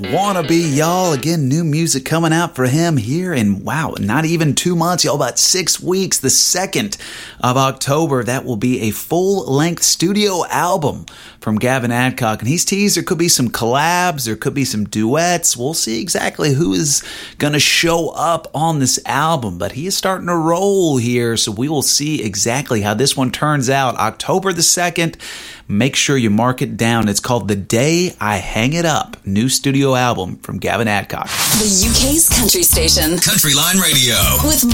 Wanna Be, y'all. Again, new music coming out for him here in, not even 2 months, y'all, about 6 weeks. The 2nd of October, that will be a full-length studio album from Gavin Adcock. And he's teased there could be some collabs, there could be some duets. We'll see exactly who is going to show up on this album. But he is starting to roll here, so we will see exactly how this one turns out. October the 2nd. Make sure you mark it down. It's called The Day I Hang It Up. New studio album from Gavin Adcock. The UK's country station. Country Line Radio. With